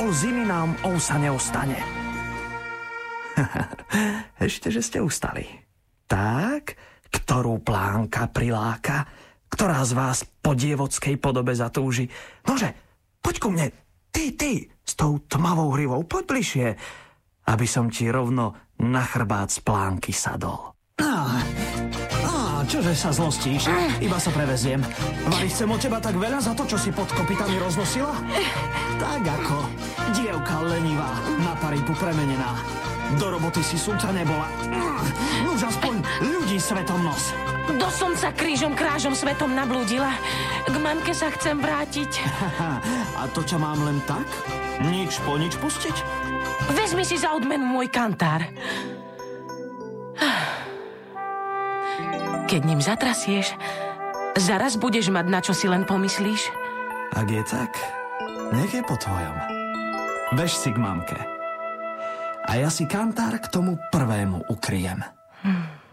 pol zimy nám ousa neostane. Ešte, že ste ustali. Tak, ktorú plánka priláka, ktorá z vás po dievodskej podobe zatúži. Nože, poď ku mne, ty, s tou tmavou hrivou, poď bližšie, aby som ti rovno na chrbát z plánky sadol. Čože sa zlostíš? Iba sa preveziem. Vari, chcem od teba tak veľa za to, čo si pod kopytami roznosila? Tak ako dievka lenivá, na paripu premenená. Do roboty si súca nebola. Už aspoň ľudí svetom nos. Do slnca krížom krážom svetom nablúdila. K mamke sa chcem vrátiť. A to ťa mám len tak? Nič po nič pustiť? Vezmi si za odmenu môj kantár. Keď ním zatrasieš, zaraz budeš mať, na čo si len pomyslíš. Ak je tak, nech je po tvojom. Bež si k mamke. A ja si kantár k tomu prvému ukryjem.